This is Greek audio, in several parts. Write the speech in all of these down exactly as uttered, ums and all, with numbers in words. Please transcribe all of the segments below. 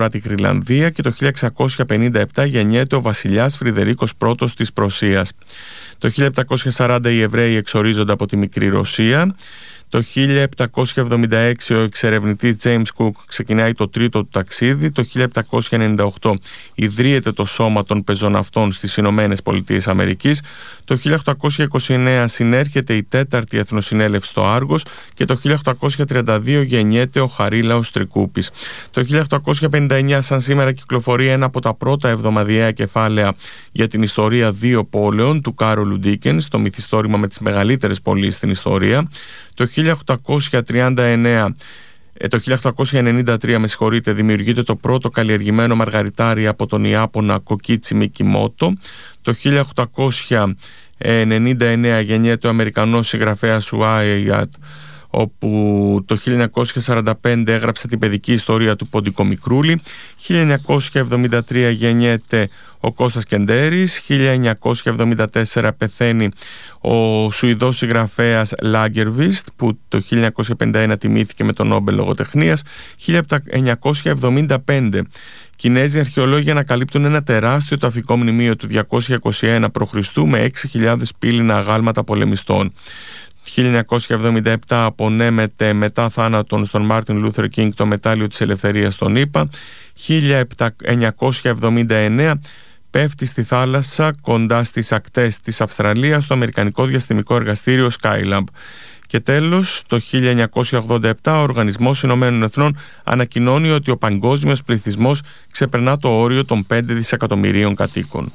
αφορά τη Γροιλανδία και το χίλια εξακόσια πενήντα επτά γεννιέται ο βασιλιάς Φρυδερίκος πρώτος της Πρωσίας. Το χίλια επτακόσια σαράντα οι Εβραίοι εξορίζονται από τη Μικρή Ρωσία. Το χίλια επτακόσια εβδομήντα έξι ο εξερευνητής James Cook ξεκινάει το τρίτο του ταξίδι. Το χίλια επτακόσια ενενήντα οκτώ ιδρύεται το Σώμα των Πεζοναυτών στις Ηνωμένες Πολιτείες Αμερικής. Το χίλια οκτακόσια είκοσι εννέα συνέρχεται η τέταρτη Εθνοσυνέλευση στο Άργος και το χίλια οκτακόσια τριάντα δύο γεννιέται ο Χαρίλαος Τρικούπης. Το χίλια οκτακόσια πενήντα εννέα σαν σήμερα κυκλοφορεί ένα από τα πρώτα εβδομαδιαία κεφάλαια για την ιστορία δύο πόλεων του Κάρολου Ντίκενς, το μυθιστόρημα με τις μεγαλύτερες πόλεις στην ιστορία. Το χίλια οκτακόσια τριάντα εννέα, ε, το χίλια οκτακόσια ενενήντα τρία με συγχωρείτε, δημιουργείται το πρώτο καλλιεργημένο μαργαριτάρι από τον Ιάπωνα Κοκίτσι Μικιμότο. Το χίλια οκτακόσια ενενήντα εννέα γεννιέται ο Αμερικανός συγγραφέας Ουάιατ, όπου το χίλια εννιακόσια σαράντα πέντε έγραψε την παιδική ιστορία του Ποντικό Μικρούλη. χίλια εννιακόσια εβδομήντα τρία γεννιέται ο Κώστας Κεντέρης. χίλια εννιακόσια εβδομήντα τέσσερα πεθαίνει ο Σουηδός συγγραφέας Λάγκερβιστ, που το χίλια εννιακόσια πενήντα ένα τιμήθηκε με τον Νόμπελ Λογοτεχνίας. χίλια εννιακόσια εβδομήντα πέντε Κινέζοι αρχαιολόγοι ανακαλύπτουν ένα τεράστιο ταφικό μνημείο του διακόσια είκοσι ένα προ Χριστού με έξι χιλιάδες πύληνα αγάλματα πολεμιστών. χίλια εννιακόσια εβδομήντα επτά απονέμεται μετά θάνατον στον Μάρτιν Λούθερ Κίνγκ το μετάλλιο της ελευθερίας στον ΗΠΑ. χίλια εννιακόσια εβδομήντα εννέα πέφτει στη θάλασσα κοντά στις ακτές της Αυστραλίας το αμερικανικό διαστημικό εργαστήριο Skylab. Και τέλος, το χίλια εννιακόσια ογδόντα επτά ο Οργανισμός Ηνωμένων Εθνών ανακοινώνει ότι ο παγκόσμιος πληθυσμός ξεπερνά το όριο των πέντε δισεκατομμυρίων κατοίκων.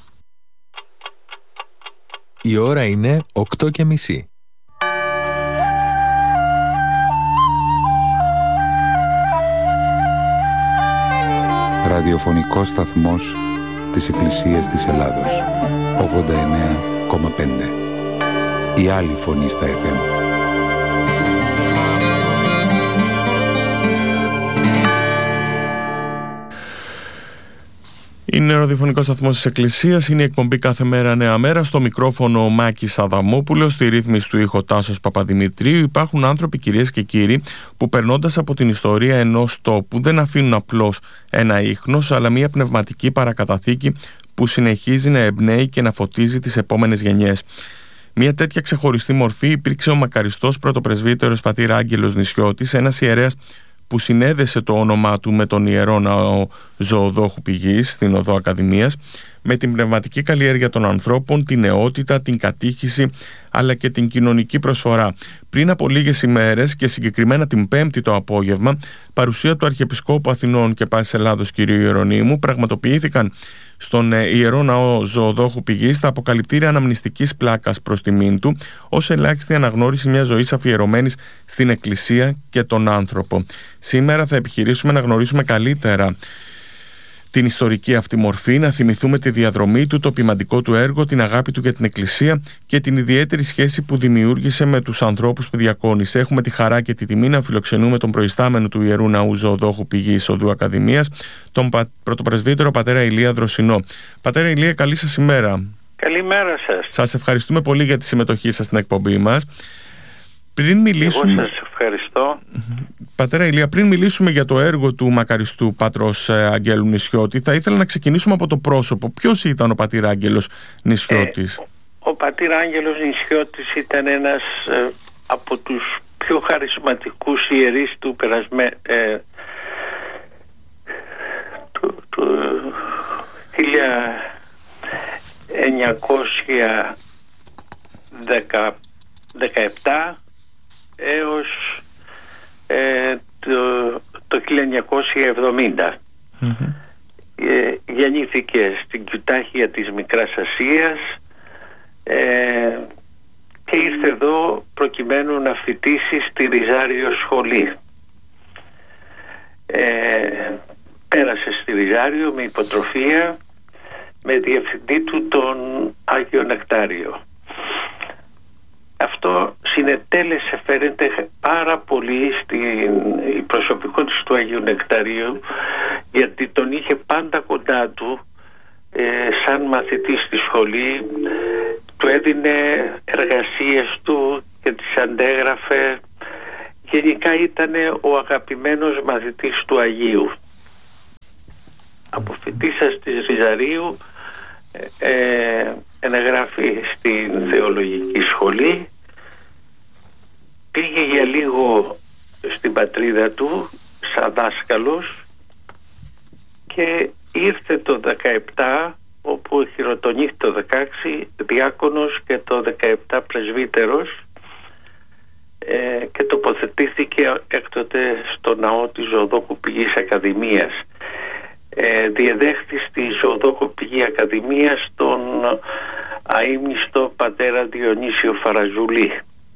Η ώρα είναι οκτώ και μισή. Ραδιοφωνικός σταθμός της Εκκλησίας της Ελλάδος, ογδόντα εννέα κόμμα πέντε. Η άλλη φωνή στα εφ εμ. Είναι ο ραδιοφωνικός σταθμός της Εκκλησίας, είναι η εκπομπή κάθε μέρα νέα μέρα. Στο μικρόφωνο ο Μάκης Αδαμόπουλος, στη ρύθμιση του ήχου Τάσος Παπαδημητρίου. Υπάρχουν άνθρωποι, κυρίες και κύριοι, που περνώντας από την ιστορία ενός τόπου δεν αφήνουν απλώς ένα ίχνος, αλλά μια πνευματική παρακαταθήκη που συνεχίζει να εμπνέει και να φωτίζει τις επόμενες γενιές. Μια τέτοια ξεχωριστή μορφή υπήρξε ο μακαριστός πρωτοπρεσβύτερος πατήρ Άγγελος Νησιώτης, ένας ιερέας που συνέδεσε το όνομά του με τον Ιερό Ναό Ζωοδόχου Πηγής στην Οδό Ακαδημίας, με την πνευματική καλλιέργεια των ανθρώπων, την νεότητα, την κατήχηση αλλά και την κοινωνική προσφορά. Πριν από λίγες ημέρες και συγκεκριμένα την Πέμπτη το απόγευμα, παρουσία του Αρχιεπισκόπου Αθηνών και Πάσης Ελλάδος κ. Ιερονύμου πραγματοποιήθηκαν στον Ιερό Ναό Ζωοδόχου Πηγής τα αποκαλυπτήρια αναμνηστικής πλάκας προς τιμήν του, ως ελάχιστη αναγνώριση μιας ζωής αφιερωμένης στην Εκκλησία και τον άνθρωπο. Σήμερα θα επιχειρήσουμε να γνωρίσουμε καλύτερα την ιστορική αυτή μορφή, να θυμηθούμε τη διαδρομή του, το ποιμαντικό του έργο, την αγάπη του για την Εκκλησία και την ιδιαίτερη σχέση που δημιούργησε με τους ανθρώπους που διακόνησε. Έχουμε τη χαρά και τη τιμή να φιλοξενούμε τον προϊστάμενο του Ιερού Ναού Ζωοδόχου Πηγής Οδού Ακαδημίας, τον πα... πρωτοπρεσβύτερο πατέρα Ηλία Δροσινό. Πατέρα Ηλία, καλή σας ημέρα. Καλημέρα σας. Σας ευχαριστούμε πολύ για τη συμμετοχή σας στην εκπομπή μας. Πριν μιλήσουμε... Εγώ σας ευχαριστώ. Πατέρα Ηλία, πριν μιλήσουμε για το έργο του μακαριστού πατρός Αγγέλου Νησιώτη, θα ήθελα να ξεκινήσουμε από το πρόσωπο. Ποιος ήταν ο πατήρ Άγγελος Νησιώτης? Ε, ο πατήρ Άγγελος Νησιώτης ήταν ένας ε, από τους πιο χαρισματικούς ιερείς του περασμένου ε, του, του χίλια εννιακόσια δεκαεπτά έως ε, το, το χίλια εννιακόσια εβδομήντα. Mm-hmm. Ε, γεννήθηκε στην Κιουτάχια της Μικράς Ασίας ε, και ήρθε εδώ προκειμένου να φοιτήσει στη Ριζάριο σχολή. Ε, πέρασε στη Ριζάριο με υποτροφία, με διευθυντή του τον Άγιο Νεκτάριο. Αυτό συνετέλεσε, φαίνεται, πάρα πολύ στην η προσωπικότητα του Αγίου Νεκταρίου, γιατί τον είχε πάντα κοντά του ε, σαν μαθητή στη σχολή, του έδινε εργασίες του και τις αντέγραφε. Γενικά ήταν ο αγαπημένος μαθητής του Αγίου. φοιτήσας της Ριζαρίου, ε, ενεγράφει στην θεολογική σχολή, πήγε για λίγο στην πατρίδα του σαν δάσκαλος και ήρθε το δεκαεπτά, όπου χειροτονήθηκε το δεκαέξι διάκονος και το δεκαεπτά πρεσβύτερος, ε, και τοποθετήθηκε έκτοτε στο ναό της Ζωοδόχου Πηγής Ακαδημίας. Ε, διεδέχθη στη Ζωοδόχου Πηγή Ακαδημίας τον αείμνηστο πατέρα Διονύσιο Φαραζουλή,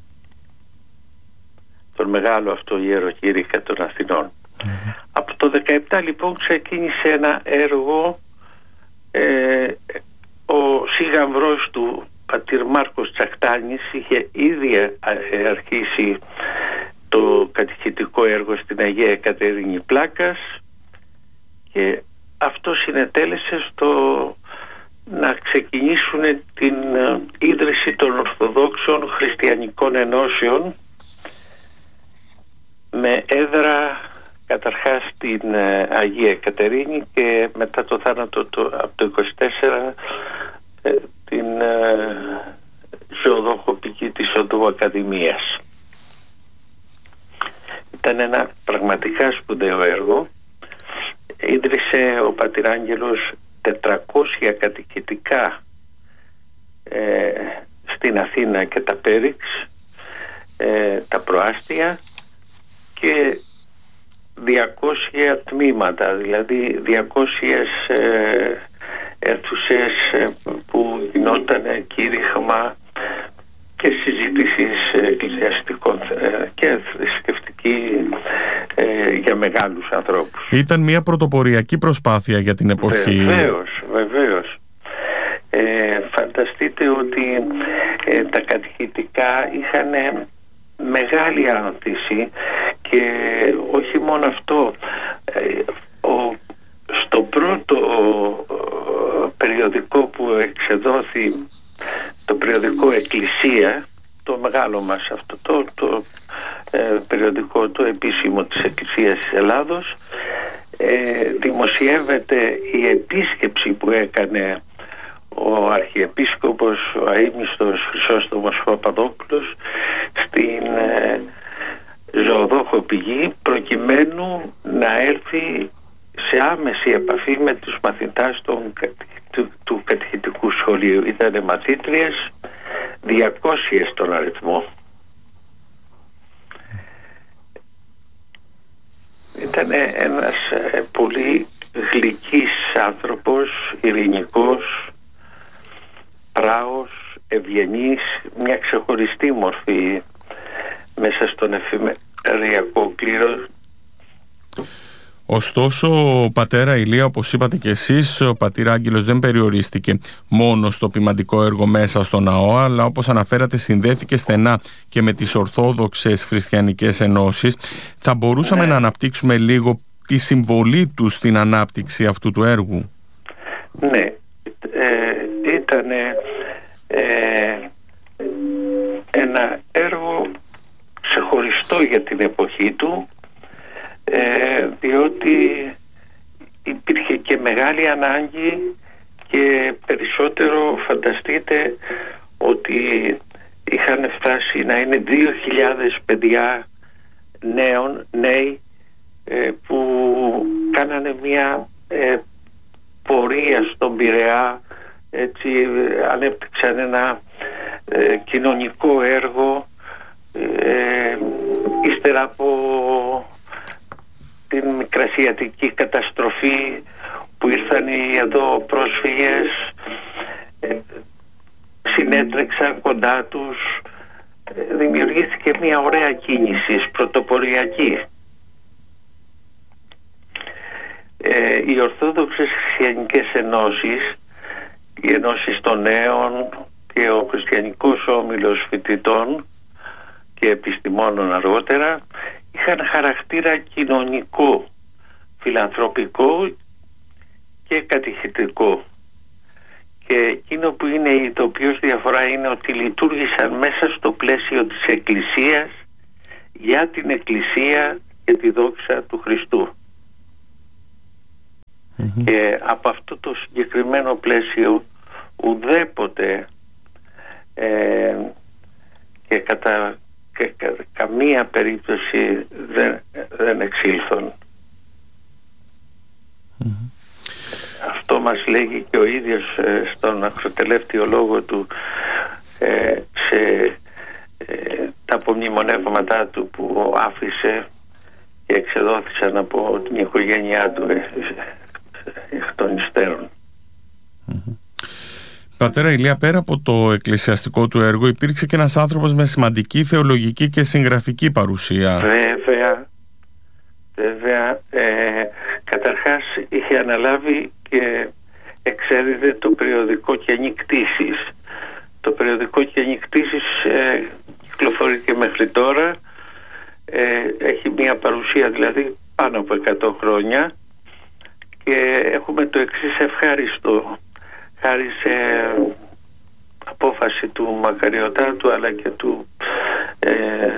τον μεγάλο αυτό ιεροκήρυκα των Αθηνών. Mm-hmm. Από το δεκαεπτά λοιπόν ξεκίνησε ένα έργο, ε, ο σύγαμβρος του πατήρ Μάρκος Τσακτάνης είχε ήδη αρχίσει το κατηχητικό έργο στην Αγία Εκατερίνη Πλάκας, και αυτό συνετέλεσε στο να ξεκινήσουν την ίδρυση των Ορθοδόξων Χριστιανικών Ενώσεων, με έδρα καταρχάς την Αγία Εκατερίνη και μετά το θάνατο το, από το είκοσι τέσσερα την Ζωοδόχο Πηγή της Οδού Ακαδημίας. Ήταν ένα πραγματικά σπουδαίο έργο. Ίδρυσε ο πατήρ Άγγελος τετρακόσια κατοικητικά ε, στην Αθήνα και τα Πέριξ, ε, τα προάστια, και διακόσια τμήματα, δηλαδή διακόσιες ε, αίθουσες ε, που γινόταν κήρυγμα και συζήτησης εκκλησιαστικών ε, και θρησκευτική ε, για μεγάλους ανθρώπους. Ήταν μια πρωτοποριακή προσπάθεια για την εποχή. Βεβαίως, βεβαίως. Ε, φανταστείτε ότι ε, τα κατηχητικά είχαν μεγάλη άνθηση, και όχι μόνο αυτό, ε, ο, στο πρώτο ο, περιοδικό που εξεδόθη, το περιοδικό Εκκλησία, το μεγάλο μας αυτό το, το ε, περιοδικό, το επίσημο της Εκκλησίας της Ελλάδος, ε, δημοσιεύεται η επίσκεψη που έκανε ο Αρχιεπίσκοπος, ο αείμνηστος Χρυσόστομος Παπαδόπουλος στην ε, Ζωοδόχο Πηγή, προκειμένου να έρθει σε άμεση επαφή με τους μαθητάς των, του, του κατηχητικού σχολείου. Ήτανε μαθήτριες διακόσιες στον αριθμό. Ήταν ένας ε, πολύ γλυκής άνθρωπος, ειρηνικός, πράος, ευγενής, μια ξεχωριστή μορφή μέσα στον εφημεριακό κλήρο. Ωστόσο, πατέρα Ηλία, όπως είπατε και εσείς, ο πατήρ Άγγελος δεν περιορίστηκε μόνο στο ποιμαντικό έργο μέσα στο ναό, αλλά όπως αναφέρατε συνδέθηκε στενά και με τις Ορθόδοξες Χριστιανικές Ενώσεις. Θα μπορούσαμε ναι. να αναπτύξουμε λίγο τη συμβολή του στην ανάπτυξη αυτού του έργου? Ναι, ε, ήταν ε, ένα έργο ξεχωριστό για την εποχή του, ε, διότι υπήρχε και μεγάλη ανάγκη, και περισσότερο φανταστείτε ότι είχαν φτάσει να είναι δύο χιλιάδες παιδιά νέων, νέοι, ε, που κάνανε μια ε, πορεία στον Πειραιά, έτσι ανέπτυξαν ένα ε, κοινωνικό έργο, ε, ύστερα από την μικρασιατική καταστροφή που ήρθαν οι εδώ πρόσφυγες, ε, συνέτρεξαν κοντά τους, ε, δημιουργήθηκε μια ωραία κίνηση πρωτοποριακή. Ε, οι Ορθόδοξες Χριστιανικές Ενώσεις, οι Ενώσεις των Νέων και ο Χριστιανικός Όμιλος Φοιτητών και Επιστημόνων αργότερα, είχαν χαρακτήρα κοινωνικό, φιλανθρωπικό και κατηχητικό. Και εκείνο που είναι η ειδοποιώς διαφορά είναι ότι λειτουργήσαν μέσα στο πλαίσιο της Εκκλησίας, για την Εκκλησία και τη δόξα του Χριστού. Mm-hmm. Και από αυτό το συγκεκριμένο πλαίσιο ουδέποτε ε, και κατά και κα, καμία περίπτωση δεν, δεν εξήλθον. Mm-hmm. Αυτό μας λέγει και ο ίδιος ε, στον ακροτελεύτιο λόγο του ε, σε ε, τα απομνημονεύματά του που άφησε και εξεδόθησαν από την οικογένειά του ε, εκ των υστέρων. Mm-hmm. Πατέρα Ηλία, πέρα από το εκκλησιαστικό του έργο υπήρξε και ένας άνθρωπος με σημαντική θεολογική και συγγραφική παρουσία. Βέβαια, βέβαια ε, καταρχάς είχε αναλάβει και εξέδιδε το περιοδικό «Καινή Κτήσης». Το περιοδικό «Καινή Κτήσης» ε, κυκλοφορεί και μέχρι τώρα, ε, έχει μια παρουσία δηλαδή πάνω από εκατό χρόνια και έχουμε το εξής ευχάριστο. Χάρη σε απόφαση του Μακαριωτάτου αλλά και του ε,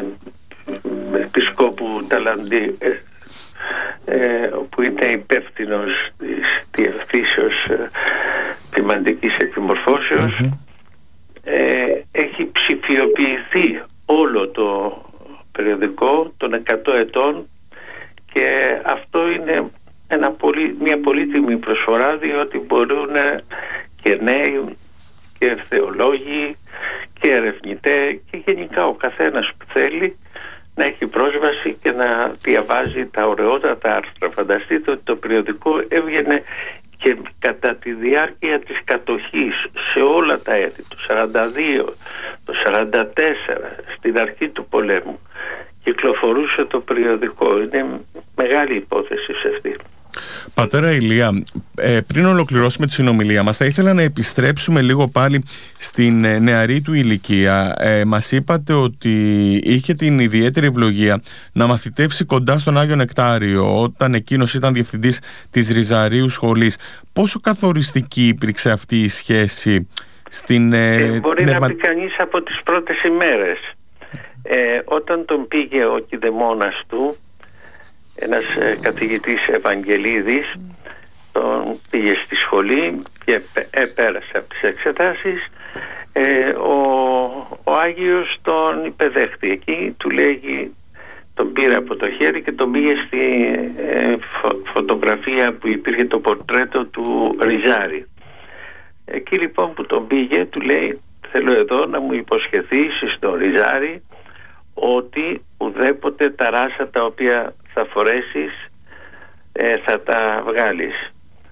επισκόπου Ταλαντή ε, ε, που είναι υπεύθυνος της διευθύνσεως ε, ποιμαντικής επιμορφώσεως, mm-hmm. ε, έχει ψηφιοποιηθεί όλο το περιοδικό των εκατό ετών και αυτό είναι ένα πολύ, μια πολύτιμη προσφορά, διότι μπορούν και νέοι και θεολόγοι και ερευνητές και γενικά ο καθένας που θέλει να έχει πρόσβαση και να διαβάζει τα ωραιότατα άρθρα. Φανταστείτε ότι το περιοδικό έβγαινε και κατά τη διάρκεια της κατοχής σε όλα τα έτη, το σαράντα δύο, το σαράντα τέσσερα, στην αρχή του πολέμου κυκλοφορούσε το περιοδικό. Είναι μεγάλη υπόθεση σε αυτή. Πατέρα Ηλία, ε, πριν ολοκληρώσουμε τη συνομιλία μας, θα ήθελα να επιστρέψουμε λίγο πάλι στην ε, νεαρή του ηλικία. Ε, μας είπατε ότι είχε την ιδιαίτερη ευλογία να μαθητεύσει κοντά στον Άγιο Νεκτάριο όταν εκείνος ήταν διευθυντής της Ριζαρίου Σχολής. Πόσο καθοριστική υπήρξε αυτή η σχέση στην... Ε, ε, μπορεί πνευμα... να πει κανείς από τις πρώτες ημέρες. Ε, όταν τον πήγε ο κηδεμόνας του, ένας ε, καθηγητής Ευαγγελίδης, τον πήγε στη σχολή και ε, πέρασε από τις εξετάσεις, ε, ο, ο Άγιος τον υπεδέχτη εκεί, του λέγει, τον πήρε από το χέρι και τον πήγε στη ε, φω, φωτογραφία που υπήρχε το πορτρέτο του Ριζάρη. Εκεί λοιπόν που τον πήγε του λέει, θέλω εδώ να μου υποσχεθείς στον Ριζάρη ότι ουδέποτε τα ράσα τα οποία θα φορέσεις ε, θα τα βγάλεις.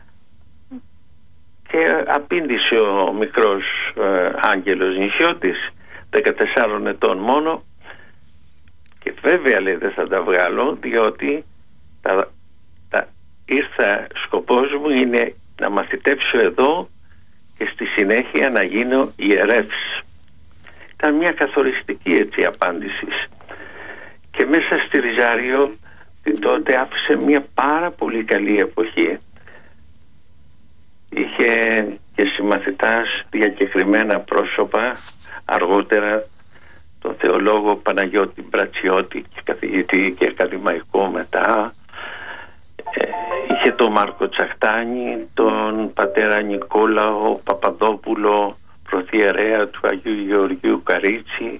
Και απήντησε ο μικρός ε, Άγγελος Νησιώτης, δεκατεσσάρων ετών μόνο, και βέβαια λέει δεν θα τα βγάλω, διότι τα, τα, ήρθα, σκοπός μου είναι να μαθητεύσω εδώ και στη συνέχεια να γίνω ιερεύς. Ήταν μια καθοριστική έτσι απάντηση. Και μέσα στη Ριζάριο τότε άφησε μια πάρα πολύ καλή εποχή. Είχε και συμμαθητάς διακεκριμένα πρόσωπα, αργότερα τον θεολόγο Παναγιώτη Μπρατσιώτη, καθηγητή και ακαδημαϊκό μετά. Ε, είχε τον Μάρκο Τσαχτάνη, τον πατέρα Νικόλαο Παπαδόπουλο, πρωθιερέα του Αγίου Γεωργίου Καρίτσι.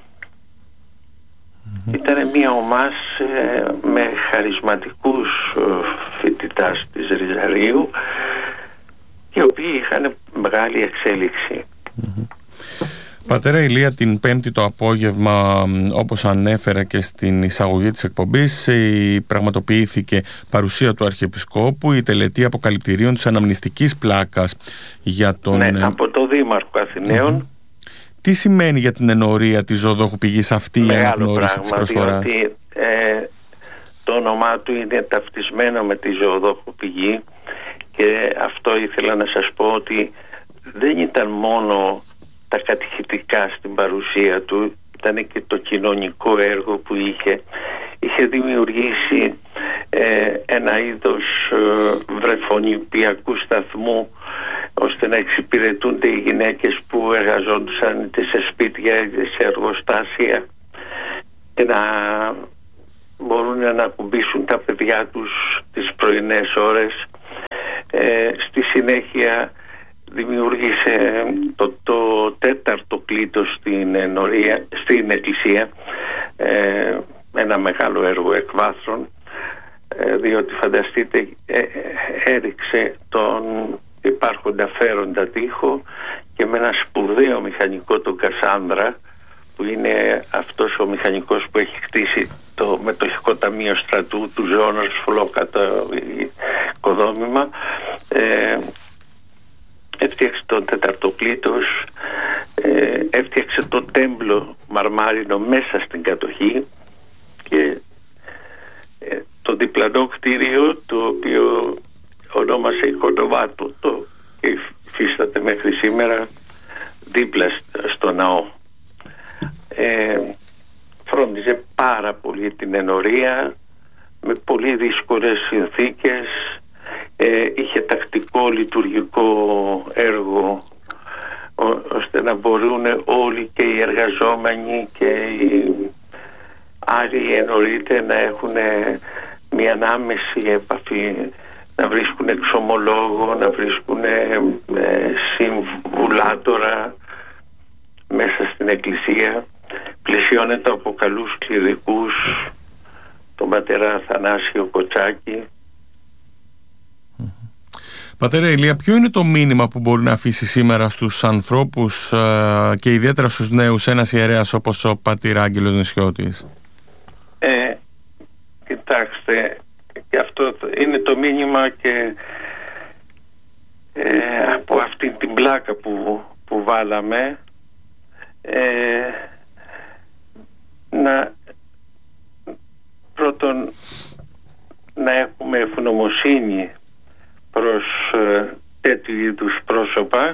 Mm-hmm. Ήταν μια ομάς ε, με χαρισματικούς ε, φοιτητάς της Ριζαρίου, οι οποίοι είχαν μεγάλη εξέλιξη. Mm-hmm. Πατέρα Ηλία, την Πέμπτη το απόγευμα, όπως ανέφερα και στην εισαγωγή της εκπομπής, πραγματοποιήθηκε παρουσία του Αρχιεπισκόπου η τελετή αποκαλυπτηρίων της αναμνηστικής πλάκας για τον... Ναι, από το Δήμαρχο Αθηναίων. Mm-hmm. Τι σημαίνει για την ενορία της Ζωοδόχου Πηγής αυτή η αναγνώριση της προσφοράς? Διότι ε, το όνομά του είναι ταυτισμένο με τη Ζωοδόχου Πηγή, και αυτό ήθελα να σας πω, ότι δεν ήταν μόνο τα κατηχητικά στην παρουσία του, ήταν και το κοινωνικό έργο που είχε. Είχε δημιουργήσει ε, ένα είδος ε, βρεφονιπιακού σταθμού, ώστε να εξυπηρετούνται οι γυναίκες που εργαζόντουσαν είτε σε σπίτια είτε σε εργοστάσια, και να μπορούν να ακουμπήσουν τα παιδιά τους τις πρωινές ώρες. Ε, στη συνέχεια δημιούργησε το, το τέταρτο κλήτος στην, ενορία, στην εκκλησία, ε, ένα μεγάλο έργο εκβάθρων, ε, διότι φανταστείτε ε, έριξε τον υπάρχοντα φέροντα τοίχο και με ένα σπουδαίο μηχανικό, τον Κασάνδρα, που είναι αυτός ο μηχανικός που έχει χτίσει το μετοχικό ταμείο στρατού του Ζώνος Φλόκα, το οικοδόμημα. ε, έφτιαξε τον τέταρτο κλήτος, ε, έφτιαξε το τέμπλο μαρμάρινο μέσα στην κατοχή και ε, το διπλανό κτίριο, το οποίο ονόμασε Οικονοβάτο, το και υφίσταται μέχρι σήμερα δίπλα στο ναό. Ε, φρόντιζε πάρα πολύ την ενορία με πολύ δύσκολες συνθήκες, ε, είχε τακτικό λειτουργικό έργο ό, ώστε να μπορούν όλοι και οι εργαζόμενοι και οι άλλοι εννοείται να έχουν μια άμεση επαφή, να βρίσκουν εξομολόγο, να βρίσκουν ε, συμβουλάτορα μέσα στην εκκλησία. Πλαισιώνεται από καλούς κληρικούς, τον πατέρα Αθανάσιο Κοτσάκη. Πατέρα Ηλία, ποιο είναι το μήνυμα που μπορεί να αφήσει σήμερα στους ανθρώπους ε, και ιδιαίτερα στους νέους ένας ιερέας όπως ο πατήρ Άγγελος Νησιώτης? Ε, κοιτάξτε, και αυτό είναι το μήνυμα και ε, από αυτή την πλάκα που, που βάλαμε, ε, να πρώτον να έχουμε ευγνωμοσύνη προς ε, τέτοιου είδους πρόσωπα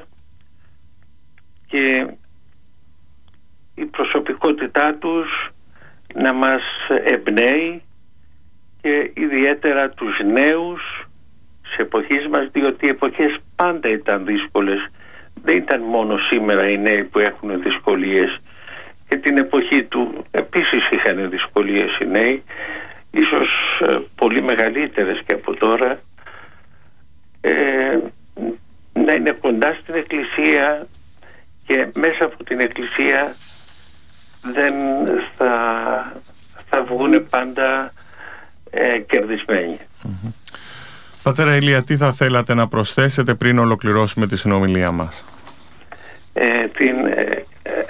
και η προσωπικότητά τους να μας εμπνέει και ιδιαίτερα τους νέους σε εποχής μας, διότι οι εποχές πάντα ήταν δύσκολες. Δεν ήταν μόνο σήμερα οι νέοι που έχουν δυσκολίες, και την εποχή του επίσης είχαν δυσκολίες οι νέοι, ίσως ε, πολύ μεγαλύτερες και από τώρα. Ε, να είναι κοντά στην εκκλησία και μέσα από την εκκλησία δεν θα, θα βγουν πάντα ε, κερδισμένοι. Mm-hmm. Πατέρα Ηλία, τι θα θέλατε να προσθέσετε πριν ολοκληρώσουμε τη συνομιλία μας? Ε, την, ε, ε,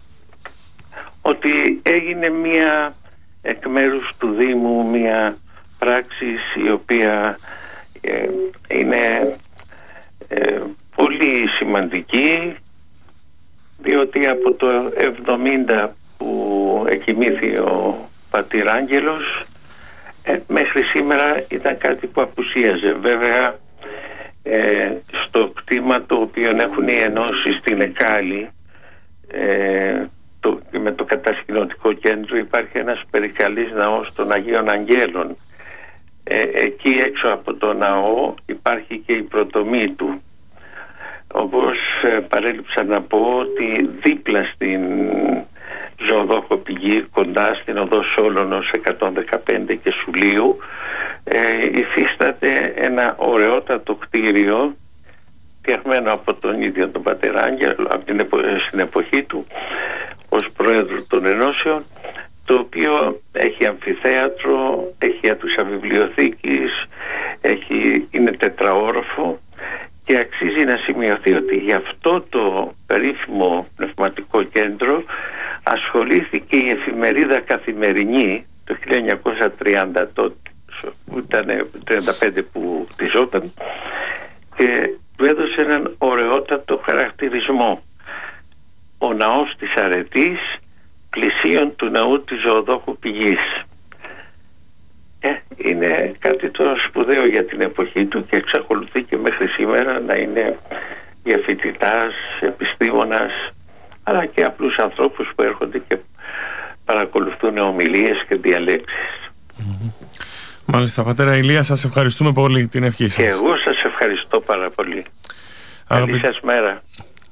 ότι έγινε μία εκ μέρους του Δήμου μία πράξη η οποία ε, είναι ε, πολύ σημαντική, διότι από το εβδομήντα που εκοιμήθη ο πατήρ Άγγελος ε, μέχρι σήμερα ήταν κάτι που απουσίαζε. Βέβαια ε, στο κτήμα το οποίο έχουν οι ενώσεις στην Εκάλη ε, το, με το κατασκηνωτικό κέντρο υπάρχει ένας περικαλής ναός των Αγίων Αγγέλων. Ε, εκεί έξω από το ναό υπάρχει και η προτομή του. Όπως ε, παρέλειψα να πω ότι δίπλα στην Ζωοδόχο Πηγή, κοντά στην οδό Σόλωνος εκατόν δεκαπέντε και Σουλίου, ε, υφίσταται ένα ωραιότατο κτίριο φτιαγμένο από τον ίδιο τον πατέρα Άγγελο από την επο, στην εποχή του ως πρόεδρο των ενώσεων, το οποίο έχει αμφιθέατρο, έχει αίθουσα βιβλιοθήκης, έχει, είναι τετραόροφο, και αξίζει να σημειωθεί ότι γι' αυτό το περίφημο πνευματικό κέντρο ασχολήθηκε η εφημερίδα Καθημερινή το χίλια εννιακόσια τριάντα, τότε που ήταν τριάντα πέντε που χτιζόταν, και του έδωσε έναν ωραιότατο χαρακτηρισμό: ο ναός της Αρετής πλησίον του ναού της Ζωοδόχου Πηγής. Ε, είναι κάτι το σπουδαίο για την εποχή του και εξακολουθεί και μέχρι σήμερα να είναι για φοιτητάς, επιστήμονας, αλλά και απλούς ανθρώπους που έρχονται και παρακολουθούν ομιλίες και διαλέξεις. Mm-hmm. Μάλιστα, πατέρα Ηλία, σας ευχαριστούμε πολύ, την ευχή σας. Και εγώ σας ευχαριστώ πάρα πολύ. Αγαπη... Καλή σας μέρα.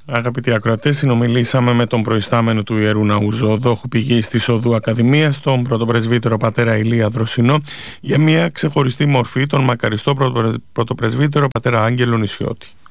Αγαπητοί ακροατές, συνομιλήσαμε με τον προϊστάμενο του Ιερού Ναού Ζωοδόχου Πηγής της Οδού Ακαδημίας, τον πρωτοπρεσβύτερο πατέρα Ηλία Δροσινό, για μια ξεχωριστή μορφή, τον μακαριστό πρωτοπρεσβύτερο πατέρα Άγγελο Νησιώτη.